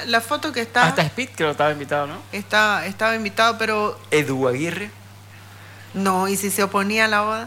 la foto que está... Hasta Speed creo que estaba invitado, ¿no? Estaba invitado, pero... Edu Aguirre. No, ¿y si se oponía a la boda?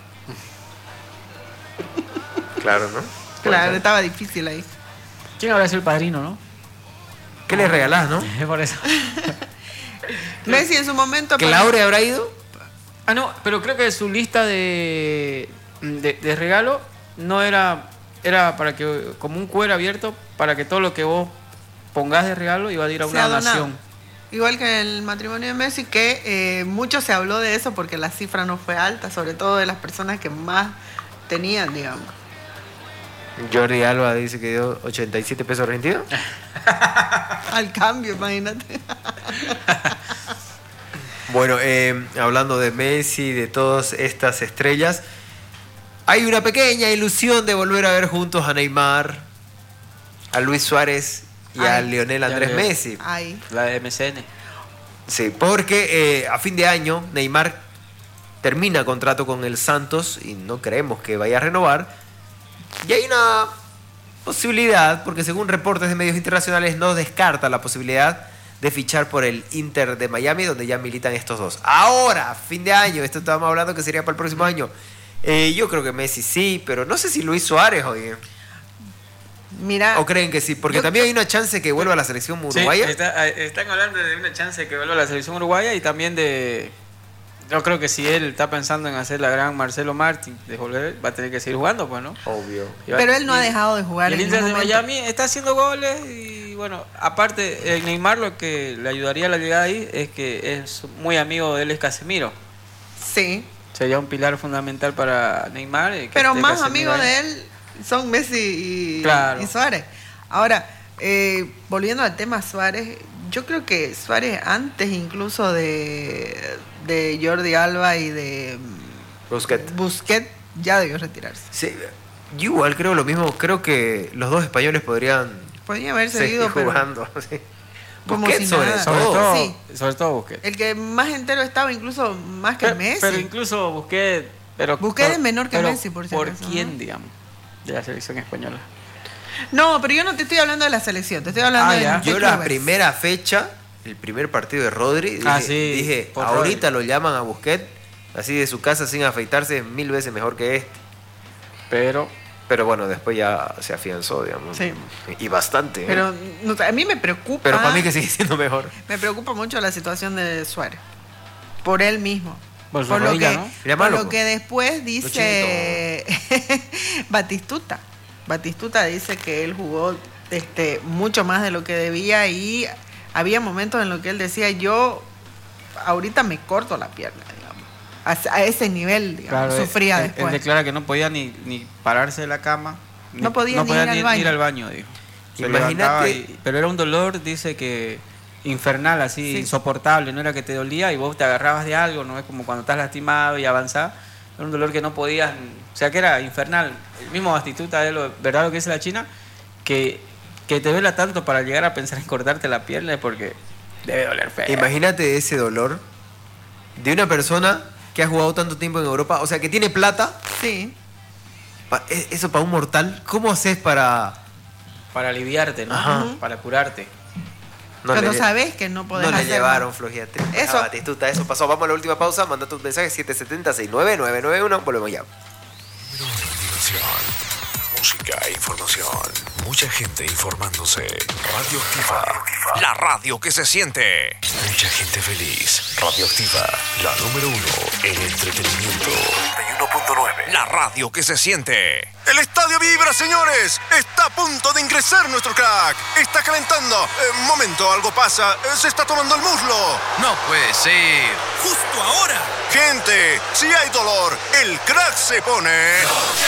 Claro, ¿no? Claro, estaba difícil ahí. ¿Quién habrá sido el padrino, no? ¿Qué le regalás, no? Por eso. Messi en su momento... ¿Que Laure habrá ido? Ah, no, pero creo que su lista de regalo no era para que, como un cuero abierto, para que todo lo que vos pongas de regalo iba a ir a una donación. Igual que el matrimonio de Messi, que mucho se habló de eso porque la cifra no fue alta, sobre todo de las personas que más tenían, digamos. Jordi Alba dice que dio 87 pesos argentinos. Al cambio, imagínate. Bueno, hablando de Messi, de todas estas estrellas, hay una pequeña ilusión de volver a ver juntos a Neymar, a Luis Suárez y a Lionel Andrés Messi. Ay. La de MCN. Sí, porque a fin de año Neymar termina contrato con el Santos y no creemos que vaya a renovar. Y hay una posibilidad, porque según reportes de medios internacionales no descarta la posibilidad de fichar por el Inter de Miami, donde ya militan estos dos. Ahora, fin de año, esto estábamos hablando que sería para el próximo año. Yo creo que Messi sí, pero no sé si Luis Suárez, oye. Mira, ¿O creen que sí? Porque también hay una chance que vuelva a la selección uruguaya. Sí, están hablando de una chance de que vuelva a la selección uruguaya y también de... Yo creo que si él está pensando en hacer la gran Marcelo Martín de volver, va a tener que seguir jugando, pues, ¿no? Obvio. Pero él no ha dejado de jugar. Y el Inter de Miami está haciendo goles y, bueno, aparte, Neymar lo que le ayudaría a la llegada ahí es que es muy amigo de él, es Casemiro. Sí. Sería un pilar fundamental para Neymar. Pero más amigos de él son Messi y Suárez. Ahora, volviendo al tema Suárez, yo creo que Suárez antes incluso de Jordi Alba y de Busquets ya debió retirarse. Sí, yo igual creo lo mismo. Creo que los dos españoles podrían haber seguido jugando. Sí. Como Busquets si nada. Sobre todo Busquets. El que más entero estaba, incluso más que Messi. Pero incluso Busquets... Busquets es menor que Messi, por si acaso. ¿Por quién, ¿no? digamos? De la selección española. No, pero yo no te estoy hablando de la selección, te estoy hablando de yo la primera fecha, el primer partido de Rodri, dije ahorita Rodri. Lo llaman a Busquets, así de su casa sin afeitarse, 1000 veces mejor que este. Pero bueno, después ya se afianzó, digamos. Sí. Y bastante. Pero a mí me preocupa. Pero para mí que sigue siendo mejor. Me preocupa mucho la situación de Suárez. Por él mismo. Por lo que después dice Batistuta. Batistuta dice que él jugó mucho más de lo que debía y había momentos en los que él decía, yo ahorita me corto la pierna, digamos. A ese nivel, digamos, claro, sufría después. Él declara que no podía ni pararse de la cama. No podía ni ir al baño, dijo. Imagínate. Pero era un dolor, dice que infernal, así, insoportable. No era que te dolía y vos te agarrabas de algo, no es como cuando estás lastimado y avanzás. Era un dolor que no podías, o sea que era infernal. El mismo Batistuta, ¿verdad lo que dice la China? Que te duela tanto para llegar a pensar en cortarte la pierna porque debe doler feo. Imagínate ese dolor de una persona que ha jugado tanto tiempo en Europa, o sea que tiene plata. Sí. Eso para un mortal, ¿cómo haces para aliviarte, ¿no? Ajá. Para curarte? Cuando sabes que no podés hacerlo. No le llevaron flojiate. Eso. Batistuta, eso pasó. Vamos a la última pausa. Manda tu mensaje 770-699-991. Volvemos ya. Música e información. Mucha gente informándose. Radioactiva. La radio que se siente. Mucha gente feliz. Radioactiva. La número 1 en entretenimiento. 91.9. La radio que se siente. El estadio vibra, señores. Está a punto de ingresar nuestro crack. Está calentando. Momento, algo pasa. Se está tomando el muslo. No puede ser. Justo ahora. Gente, si hay dolor, el crack se pone...